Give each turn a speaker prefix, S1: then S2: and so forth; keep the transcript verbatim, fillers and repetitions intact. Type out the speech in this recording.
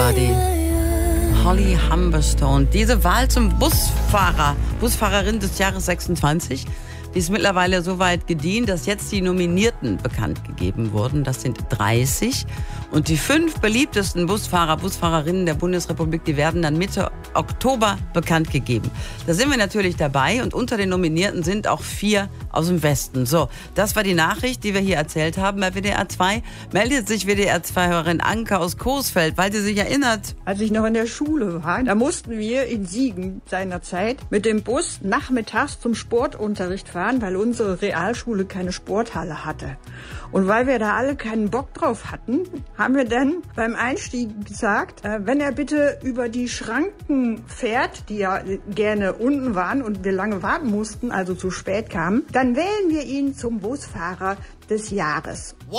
S1: war die Holly Humberstone. Diese Wahl zum Busfahrer, Busfahrerin des Jahres sechsundzwanzig, die ist mittlerweile so weit gediehen, dass jetzt die Nominierten bekannt gegeben wurden. Das sind dreißig. Und die fünf beliebtesten Busfahrer, Busfahrerinnen der Bundesrepublik, die werden dann Mitte Oktober bekannt gegeben. Da sind wir natürlich dabei und unter den Nominierten sind auch vier aus dem Westen. So, das war die Nachricht, die wir hier erzählt haben bei W D R zwei. Meldet sich W D R zwei-Hörerin Anke aus Coesfeld, weil sie sich erinnert.
S2: Als ich noch in der Schule war, da mussten wir in Siegen seinerzeit mit dem Bus nachmittags zum Sportunterricht fahren, weil unsere Realschule keine Sporthalle hatte. Und weil wir da alle keinen Bock drauf hatten, haben wir dann beim Einstieg gesagt, äh, wenn er bitte über die Schranken fährt, die ja gerne unten waren und wir lange warten mussten, also zu spät kamen, dann wählen wir ihn zum Busfahrer des Jahres.
S1: Wow.